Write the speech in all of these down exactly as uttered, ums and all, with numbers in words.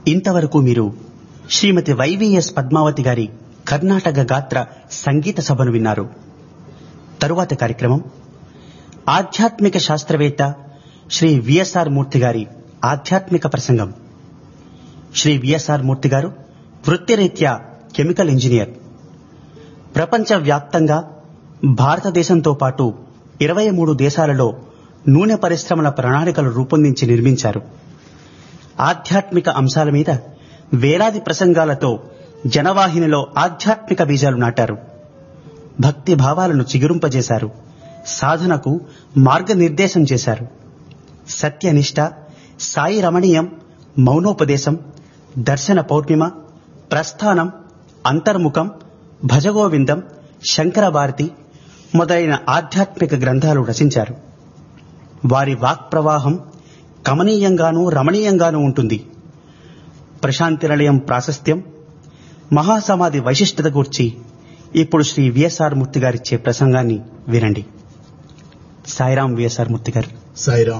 ఇంతవరకు మీరు శ్రీమతి వైవిఎస్ పద్మావతి గారి కర్ణాటక గాత్ర సంగీత సభను విన్నారు. తరువాత కార్యక్రమం ఆధ్యాత్మిక శాస్త్రవేత్త శ్రీ విఎస్ఆర్ మూర్తి గారి ఆధ్యాత్మిక ప్రసంగం. శ్రీ విఎస్ఆర్ మూర్తి గారు వృత్తిరీత్యా కెమికల్ ఇంజనీర్. ప్రపంచవ్యాప్తంగా భారతదేశంతో పాటు ఇరవై మూడు దేశాలలో నూనె పరిశ్రమల ప్రణాళికలు రూపొందించి నిర్మించారు. ఆధ్యాత్మిక అంశాల మీద వేలాది ప్రసంగాలతో జనవాహినిలో ఆధ్యాత్మిక బీజాలు నాటారు. భక్తి భావాలను చిగురింపజేశారు. సాధనకు మార్గనిర్దేశం చేశారు. సత్యనిష్ట, సాయి రమణీయం, మౌనోపదేశం, దర్శన పౌర్ణిమ, ప్రస్థానం, అంతర్ముఖం, భజగోవిందం, శంకర భారతి మొదలైన ఆధ్యాత్మిక గ్రంథాలు రచించారు. వారి వాక్ ప్రవాహం కమనీయంగానూ రమణీయంగానూ ఉంటుంది. ప్రశాంతి నిలయం ప్రాశస్త్యం, మహాసమాధి వైశిష్టత గూర్చి ఇప్పుడు శ్రీ విఎస్ఆర్ మూర్తి గారిచ్చే ప్రసంగాన్ని వినండి. సాయిరాం విఎస్ఆర్ మూర్తి గారు. సాయిరాం.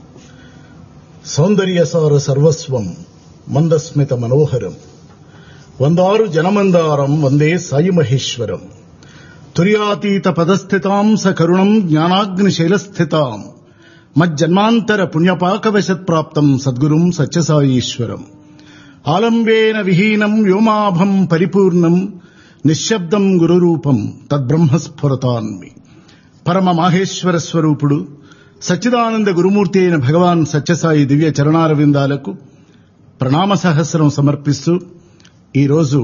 సౌందర్యసార సర్వస్వం మందస్మిత మనోహరం వందారు జనమందారం వందే సాయి మహేశ్వరం. తుర్యాతీత పదస్థితాం సకరుణం జ్ఞానాగ్నిశైలస్థితాం మజ్జన్మాంతర పుణ్యపాకవశత్ప్రాప్తం సద్గురుం సత్యసాయీశ్వరం. ఆలంబేన విహీనం వ్యోమాభం పరిపూర్ణం నిశ్శబ్దం గురురూపం తద్బ్రహ్మస్ఫురతాన్మి. పరమ మాహేశ్వర స్వరూపుడు సచ్చిదానంద గురుమూర్తి అయిన భగవాన్ సత్యసాయి దివ్య చరణారవిందాలకు ప్రణామ సహస్రం సమర్పిస్తూ ఈరోజు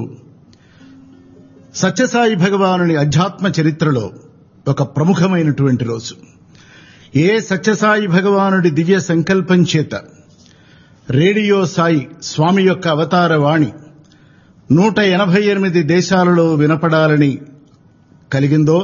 సత్యసాయి భగవానుని అధ్యాత్మ చరిత్రలో ఒక ప్రముఖమైనటువంటి రోజు. ఏ సత్యసాయి భగవానుడి దివ్య సంకల్పం చేత రేడియో సాయి స్వామి యొక్క అవతార వాణి నూట ఎనభై ఎనిమిది దేశాలలో వినపడాలని కలిగిందో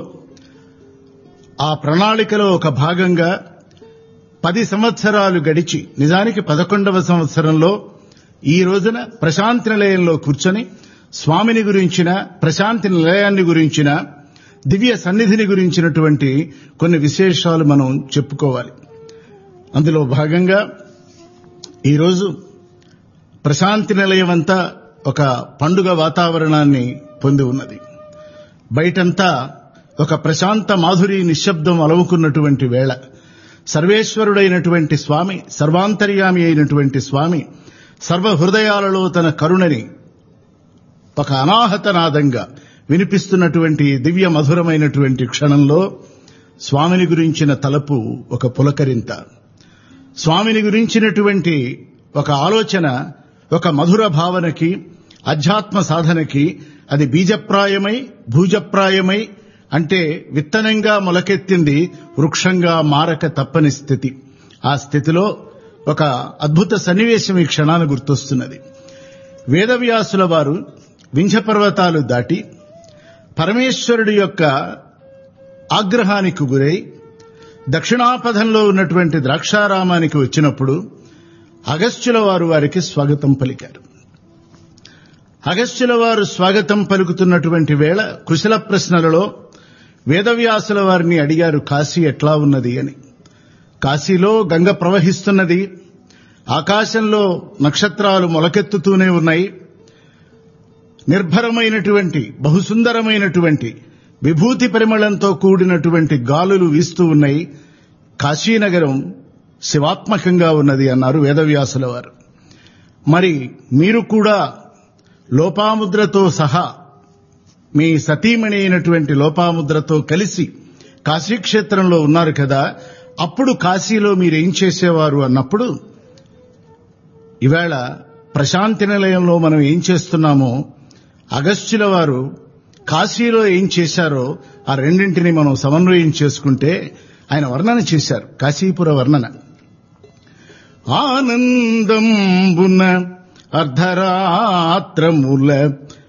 ఆ ప్రణాళికలో ఒక భాగంగా పది సంవత్సరాలు గడిచి నిజానికి పదకొండవ సంవత్సరంలో ఈ రోజున ప్రశాంతి నిలయంలో కూర్చొని స్వామిని గురించిన, ప్రశాంతి నిలయాన్ని గురించిన, దివ్య సన్నిధిని గురించినటువంటి కొన్ని విశేషాలు మనం చెప్పుకోవాలి. అందులో భాగంగా ఈరోజు ప్రశాంతి నిలయం అంతా ఒక పండుగ వాతావరణాన్ని పొంది ఉన్నది. బయటంతా ఒక ప్రశాంత మాధురి నిశ్శబ్దం అలవుకున్నటువంటి వేళ సర్వేశ్వరుడైనటువంటి స్వామి, సర్వాంతర్యామి అయినటువంటి స్వామి సర్వహృదయాలలో తన కరుణని ఒక అనాహతనాదంగా వినిపిస్తున్నటువంటి దివ్య మధురమైనటువంటి క్షణంలో స్వామిని గురించిన తలపు ఒక పులకరింత, స్వామిని గురించినటువంటి ఒక ఆలోచన, ఒక మధుర భావనకి, అధ్యాత్మ సాధనకి అది బీజప్రాయమై భూజప్రాయమై అంటే విత్తనంగా మొలకెత్తింది వృక్షంగా మారక తప్పని స్థితి. ఆ స్థితిలో ఒక అద్భుత సన్నివేశం ఈ క్షణాన్ని గుర్తొస్తున్నది. వేదవ్యాసుల వారు వింధ్య పర్వతాలు దాటి పరమేశ్వరుడి యొక్క ఆగ్రహానికి గురై దక్షిణాపథంలో ఉన్నటువంటి ద్రాక్షారామానికి వచ్చినప్పుడు అగస్త్యుల వారు వారికి స్వాగతం పలికారు. అగస్త్యుల వారు స్వాగతం పలుకుతున్నటువంటి వేళ కుశల ప్రశ్నలలో వేదవ్యాసుల వారిని అడిగారు, కాశీ ఎట్లా ఉన్నది అని. కాశీలో గంగ ప్రవహిస్తున్నది, ఆకాశంలో నక్షత్రాలు మొలకెత్తుతూనే ఉన్నాయి, నిర్భరమైనటువంటి బహుసుందరమైనటువంటి విభూతి పరిమళంతో కూడినటువంటి గాలులు వీస్తూ ఉన్నాయి, కాశీనగరం శివాత్మకంగా ఉన్నది అన్నారు వేదవ్యాసుల వారు. మరి మీరు కూడా లోపాముద్రతో సహా మీ సతీమణి అయినటువంటి లోపాముద్రతో కలిసి కాశీక్షేత్రంలో ఉన్నారు కదా, అప్పుడు కాశీలో మీరేం చేసేవారు అన్నప్పుడు ఇవాళ ప్రశాంతి నిలయంలో మనం ఏం చేస్తున్నామో అగస్త్యుల వారు కాశీలో ఏం చేశారో ఆ రెండింటిని మనం సమన్వయం చేసుకుంటే ఆయన వర్ణన చేశారు, కాశీపుర వర్ణన. ఆనందంబున అర్ధరాత్రముల